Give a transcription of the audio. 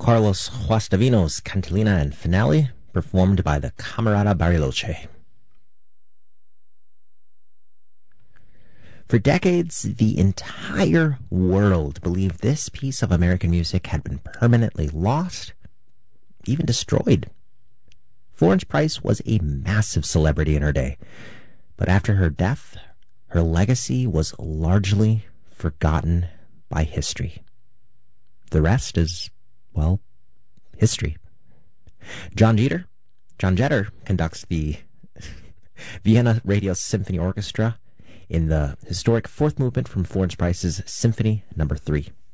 Carlos Guastavino's Cantilena and Finale, performed by the Camerata Bariloche. For decades, the entire world believed this piece of American music had been permanently lost, even destroyed. Florence Price was a massive celebrity in her day, but after her death, her legacy was largely forgotten by history. The rest is, well, history. John Jeter conducts the Vienna Radio Symphony Orchestra in the historic fourth movement from Florence Price's Symphony No. 3.